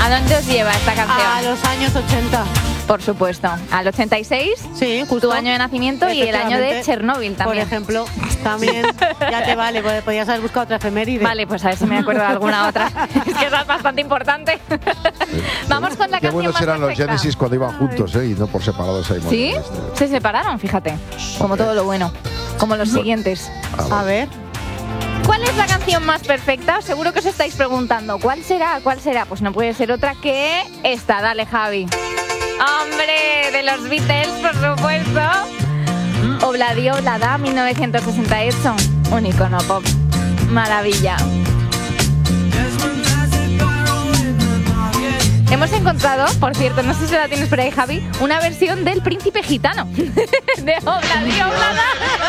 ¿A dónde os lleva esta canción? A los años 80. Por supuesto. Al 86, sí, justo. Tu año de nacimiento y el año de Chernóbil también. Por ejemplo, también. Ya te vale, podías haber buscado otra efeméride. Vale, pues a ver si me acuerdo de alguna otra. Es que esa es bastante importante. Vamos con la Qué canción buenos más eran los perfecta. Genesis cuando iban juntos, y no por separados ahí. ¿Sí? Se separaron, fíjate. Como todo lo bueno. Como los siguientes. A ver. ¿Cuál es la canción más perfecta? Seguro que os estáis preguntando. ¿Cuál será? ¿Cuál será? Pues no puede ser otra que esta. Dale, Javi. ¡Hombre! De los Beatles, por supuesto. Obladi Oblada, 1968. Un icono pop. Maravilla. Hemos encontrado, por cierto, no sé si la tienes por ahí, Javi, una versión del Príncipe Gitano. De Obladi Oblada.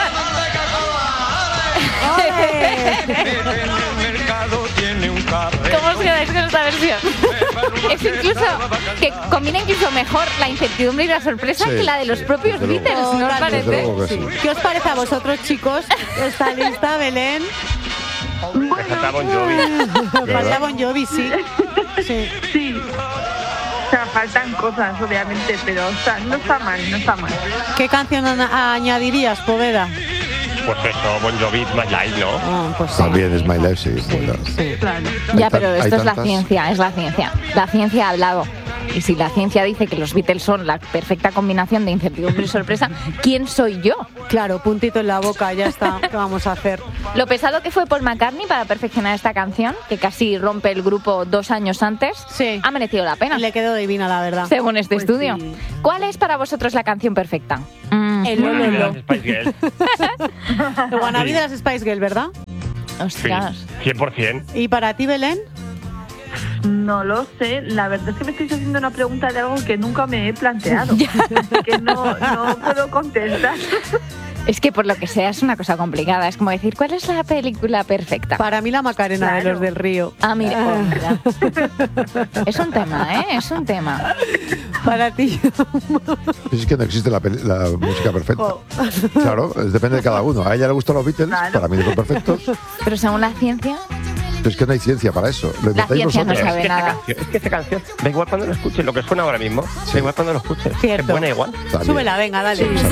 ¿Cómo os quedáis con esta versión? Es incluso que combina incluso mejor la incertidumbre y la sorpresa que la de los propios Beatles, ¿no os parece? Sí. ¿Qué os parece a vosotros, chicos? ¿Está lista, Belén? Falta Bon Jovi. Falta Bon Jovi, sí. Sí. O sea, faltan cosas, obviamente, pero no está mal. ¿Qué canción añadirías, Poveda? Pues eso, Bon Jovi, My Life, ¿no? Pues también es My Life, sí. Claro. Ya, pero esto es la tantas. ciencia, es la ciencia. La ciencia ha hablado. Y si la ciencia dice que los Beatles son la perfecta combinación de incertidumbre y sorpresa, ¿quién soy yo? Claro, puntito en la boca, ya está. ¿Qué vamos a hacer? Lo pesado que fue Paul McCartney para perfeccionar esta canción, que casi rompe el grupo 2 años antes, ha merecido la pena. Le quedó divina, la verdad. Según este Pues estudio. sí. ¿Cuál es para vosotros la canción perfecta? El Lolo. Spice Girls. El Wannabe de las Spice Girls, ¿verdad? Ostras. 100%. ¿Y para ti, Belén? No lo sé, la verdad es que me estáis haciendo una pregunta de algo que nunca me he planteado. Que no puedo contestar. Es que por lo que sea es una cosa complicada. Es como decir, ¿cuál es la película perfecta? Para mí la Macarena de los del Río. Ah, mira. Oh, mira. Es un tema, ¿eh? Es un tema. Para ti. Es que no existe la música perfecta. Claro, depende de cada uno. A ella le gustan los Beatles, para mí son perfectos. Pero según la ciencia... Es que no hay ciencia para eso. Lo La inventáis ciencia no vosotros. sabe nada. Es que esta canción, da igual cuando lo escuches, lo que suena ahora mismo, da igual cuando lo escuches. Cierto. Es buena igual. Súbela, venga, dale.